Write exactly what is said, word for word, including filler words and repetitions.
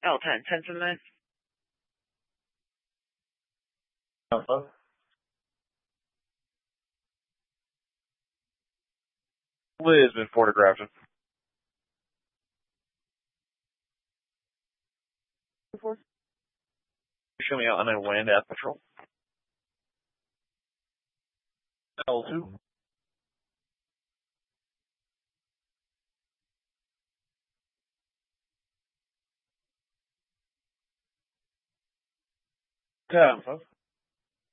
L ten, ten from the Alpha. Liz been photographed. Show me out on a land at patrol. L two. Alpha.